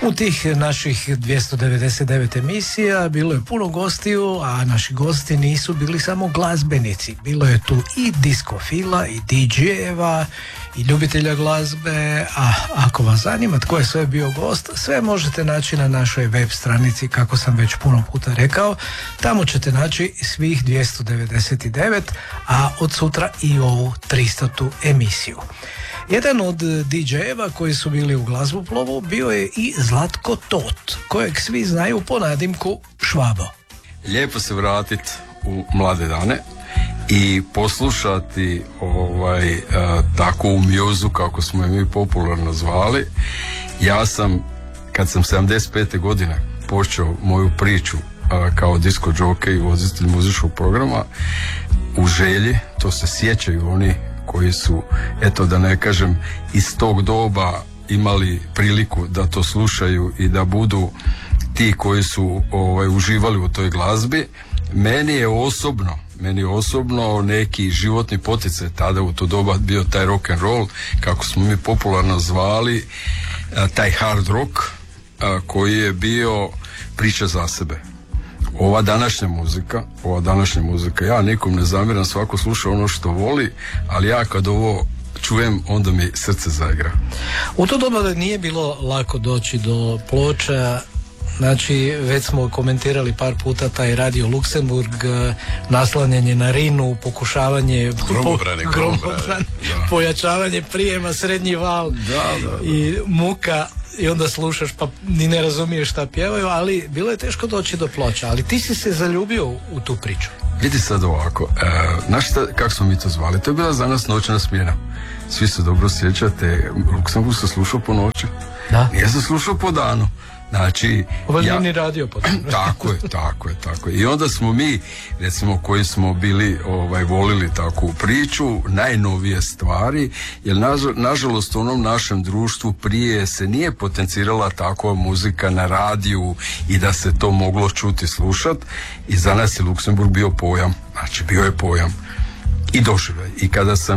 U tih naših 299 emisija bilo je puno gostiju, a naši gosti nisu bili samo glazbenici. Bilo je tu i diskofila, i DJ-eva, i ljubitelja glazbe, a ako vas zanima tko je sve bio gost, sve možete naći na našoj web stranici, kako sam već puno puta rekao. Tamo ćete naći svih 299, a od sutra i ovu 300. emisiju. Jedan od DJ-eva koji su bili u Glazboplovu bio je i Zlatko Tot, kojeg svi znaju po nadimku Švabo. Lijepo se vratiti u mlade dane i poslušati takvu mjuzu, kako smo je mi popularno zvali. Ja sam, kad sam 75. godine počeo moju priču kao disco jockey i vozitelj muzičkog programa, u želji, to se sjećaju oni koji su, eto da ne kažem, iz tog doba imali priliku da to slušaju i da budu ti koji su uživali u toj glazbi. Meni je osobno neki životni poticaj tada u to doba bio taj rock and roll, kako smo mi popularno zvali, taj hard rock koji je bio priča za sebe. Ova današnja muzika, ja nikom ne zamjeram, svako sluša ono što voli, ali ja kad ovo čujem, onda mi srce zaigra. U to doba nije bilo lako doći do ploča. Znači, već smo komentirali par puta taj Radio Luksemburg, naslanjanje na Rinu, pokušavanje gromobrane, pojačavanje prijema, srednji val i muka, i onda slušaš pa ni ne razumiješ šta pjevaju, ali bilo je teško doći do ploča, ali ti si se zaljubio u tu priču. Vidi sad ovako, znaš šta, kako smo mi to zvali? To je bila za nas noćna smjena. Svi se dobro sjećate, Luksemburg se slušao po noći. Da? Nije se slušao po danu. Znači, ni radio po danu. Tako je. I onda smo mi, recimo, koji smo bili, volili takvu priču, najnovije stvari, jer nažalost u onom našem društvu prije se nije potencirala takva muzika na radiju i da se to moglo čuti, slušat, i za nas je Luksemburg bio pojam. Znači, bio je pojam i doživljaj. I kada sam